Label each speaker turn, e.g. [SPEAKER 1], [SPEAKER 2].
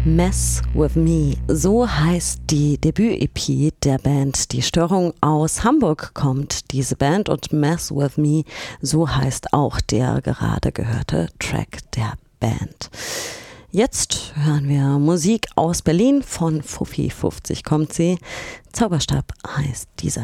[SPEAKER 1] Mess With Me, so heißt die Debüt-EP der Band Die Störung. Aus Hamburg kommt diese Band und Mess With Me, so heißt auch der gerade gehörte Track der Band. Jetzt hören wir Musik aus Berlin, von Fuffi 50 kommt sie. Zauberstab heißt dieser